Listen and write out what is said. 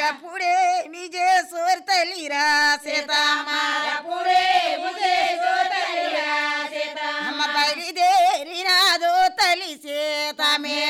ఎప్పుడే విజయ సోర్ తల్లిరా సీతమ్మ అమ్మ బయలుదేరినాదో తల్లి సీతమే